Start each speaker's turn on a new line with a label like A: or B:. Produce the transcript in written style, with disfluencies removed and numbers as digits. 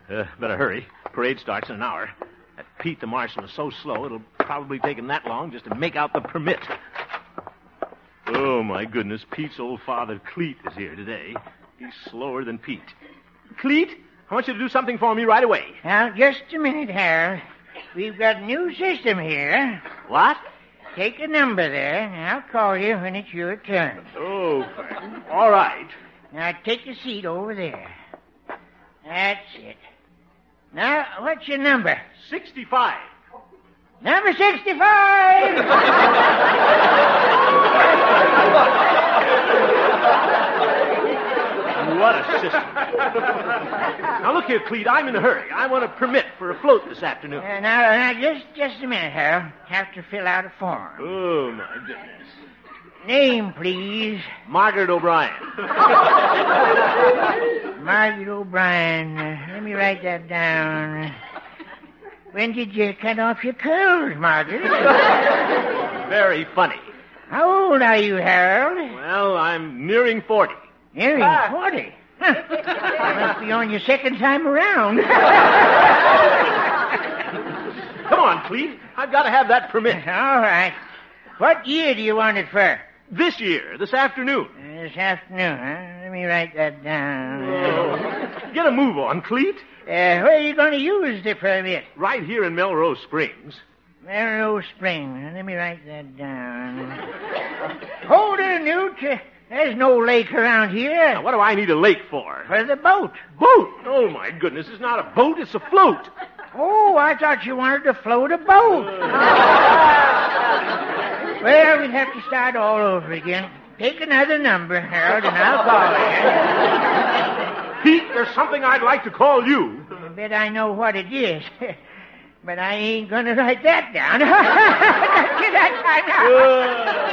A: Better hurry. Parade starts in an hour. That Pete the Marshal is so slow, it'll probably take him that long just to make out the permit. Oh, my goodness. Pete's old father, Cleet, is here today. He's slower than Pete. Cleet, I want you to do something for me right away.
B: Now, just a minute, Harold. We've got a new system here.
A: What?
B: Take a number there, and I'll call you when it's your turn.
A: Oh, all right.
B: Now, take a seat over there. That's it. Now, what's your number?
A: 65.
B: Number 65!
A: What a system. Now, look here, Cleet. I'm in a hurry. I want a permit for a float this afternoon.
B: Now, just a minute, Harold. Have to fill out a form.
A: Oh, my goodness.
B: Name, please.
A: Margaret O'Brien.
B: Margaret O'Brien. Let me write that down. When did you cut off your curls, Margaret?
A: Very funny.
B: How old are you, Harold?
A: Well, I'm nearing 40.
B: Nearing 40. Huh. You must be on your second time around.
A: Come on, Cleet. I've got to have that permit.
B: All right. What year do you want it for?
A: This year, this afternoon.
B: This afternoon, huh? Let me write that down.
A: Get a move on, Cleet.
B: Where are you going to use the permit?
A: Right here in Melrose Springs.
B: Melrose Springs. Let me write that down. Hold it, Newt. There's no lake around here.
A: Now, what do I need a lake for?
B: For the boat.
A: Boat? Oh, my goodness. It's not a boat. It's a float.
B: Oh, I thought you wanted to float a boat. Well, we'll have to start all over again. Take another number, Harold, and I'll call you.
A: Pete, there's something I'd like to call you.
B: I bet I know what it is. But I ain't going to write that down. Get that time out.